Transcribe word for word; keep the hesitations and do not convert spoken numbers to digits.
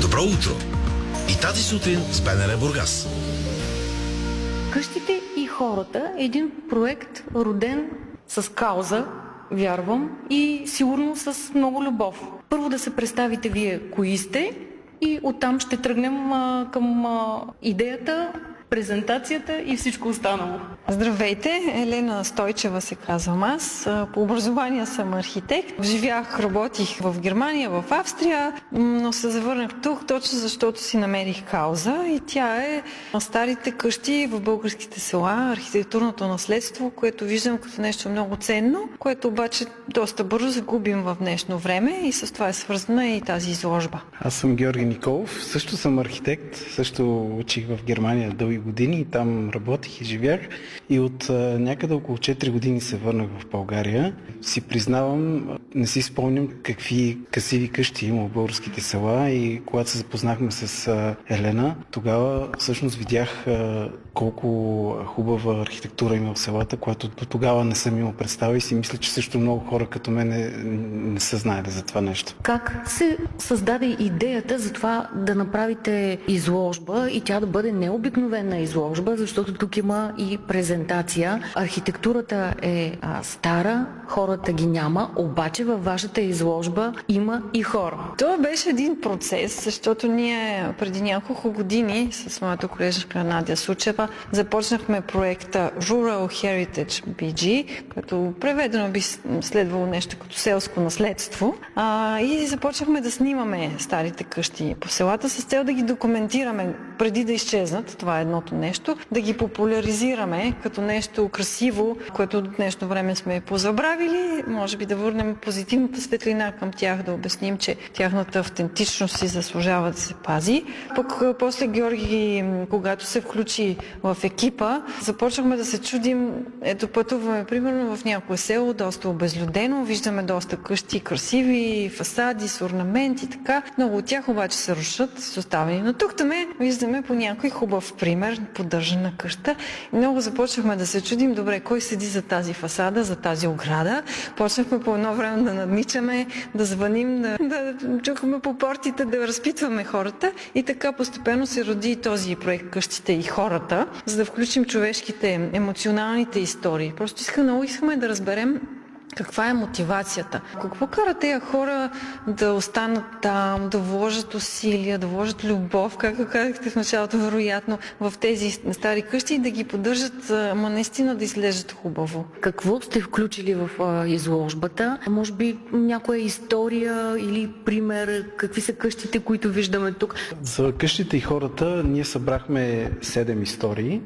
Добро утро! И тази сутрин с БНР Бургас. Къщите и хората е един проект, роден с кауза, вярвам, и сигурно с много любов. Първо да се представите вие кои сте и оттам ще тръгнем а, към а, идеята, презентацията и всичко останало. Здравейте, Елена Стойчева се казвам аз. По образование съм архитект. Живях, работих в Германия, в Австрия, но се завърнах тук точно защото си намерих кауза и тя е старите къщи в българските села, архитектурното наследство, което виждам като нещо много ценно, което обаче доста бързо загубим в днешно време и с това е свързана и тази изложба. Аз съм Георги Николов, също съм архитект, също учих в Германия дълги години и там работих и живях. И от а, някъде около четири години се върнах в България. Си признавам, не си спомням какви красиви къщи има в българските села и когато се запознахме с а, Елена, тогава всъщност видях а, колко хубава архитектура има в селата, която до тогава не съм имал представа и си мисля, че също много хора като мен не, не са знаели за това нещо. Как се създаде идеята за това да направите изложба и тя да бъде необикновена изложба, защото тук има и презентация. Архитектурата е а, стара, хората ги няма, обаче във вашата изложба има и хора. Това беше един процес, защото ние преди няколко години с моята колежка Надя Сучева започнахме проекта Rural Heritage би джи, като преведено би следвало нещо като селско наследство. А, и започнахме да снимаме старите къщи по селата с цел да ги документираме преди да изчезнат. Това е едното нещо. Да ги популяризираме като нещо красиво, което до днешно време сме позабравили. Може би да върнем позитивната светлина към тях, да обясним, че тяхната автентичност си заслужава да се пази. Пък после Георги, когато се включи в екипа, започнахме да се чудим. Ето пътуваме примерно в някое село, доста обезлюдено, виждаме доста къщи, красиви фасади с орнаменти, така. Много от тях обаче се рушат, са оставени. Но тук там виждаме по някой хубав пример, поддържана къща. И много започнахме да се чудим, добре, кой седи за тази фасада, за тази ограда. Почнахме по едно време да надничаме, да звъним, да, да чукаме по портите, да разпитваме хората. И така постепенно се роди този проект Къщите и хората, за да включим човешките, емоционалните истории. Просто иска, много искаме да разберем каква е мотивацията? Какво кара тези хора да останат там, да вложат усилия, да вложат любов, както казахте в началото, вероятно, в тези стари къщи и да ги поддържат, ама наистина да изглеждат хубаво? Какво сте включили в а, изложбата? Може би някоя история или пример? Какви са къщите, които виждаме тук? За къщите и хората ние събрахме седем истории.